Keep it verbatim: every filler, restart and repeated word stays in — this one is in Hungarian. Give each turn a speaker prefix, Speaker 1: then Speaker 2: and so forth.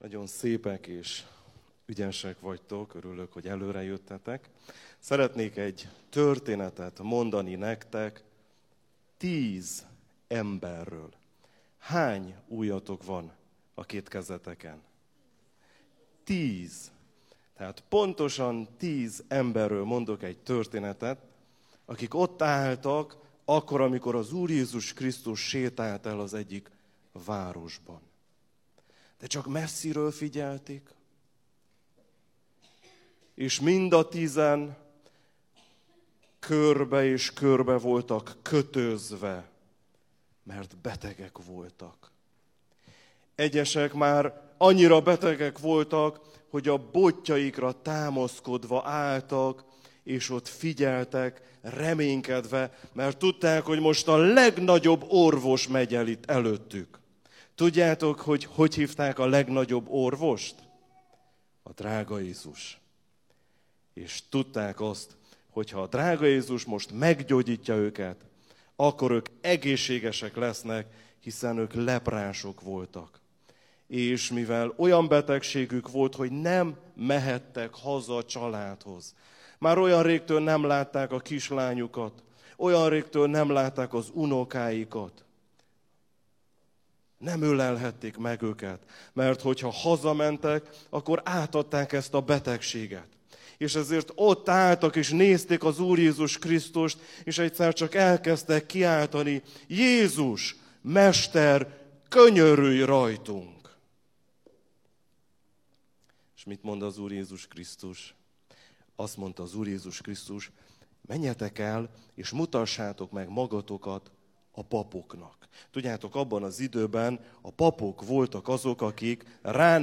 Speaker 1: Nagyon szépek és ügyesek vagytok, örülök, hogy előre jöttetek. Szeretnék egy történetet mondani nektek tíz emberről. Hány ujjatok van a két kezeteken? Tíz. Tehát pontosan tíz emberről mondok egy történetet, akik ott álltak, akkor, amikor az Úr Jézus Krisztus sétált el az egyik városban. De csak messziről figyelték, és mind a tízen körbe és körbe voltak kötözve, mert betegek voltak. Egyesek már annyira betegek voltak, hogy a botjaikra támaszkodva álltak, és ott figyeltek, reménykedve, mert tudták, hogy most a legnagyobb orvos megy el itt előttük. Tudjátok, hogy hogy hívták a legnagyobb orvost? A drága Jézus. És tudták azt, hogy ha a drága Jézus most meggyógyítja őket, akkor ők egészségesek lesznek, hiszen ők leprások voltak. És mivel olyan betegségük volt, hogy nem mehettek haza a családhoz. Már olyan régtől nem látták a kislányukat, olyan régtől nem látták az unokáikat. Nem ölelhették meg őket, mert hogyha hazamentek, akkor átadták ezt a betegséget. És ezért ott álltak és nézték az Úr Jézus Krisztust, és egyszer csak elkezdtek kiáltani: Jézus, Mester, könyörülj rajtunk! És mit mond az Úr Jézus Krisztus? Azt mondta az Úr Jézus Krisztus: menjetek el, és mutassátok meg magatokat a papoknak. Tudjátok, abban az időben a papok voltak azok, akik rá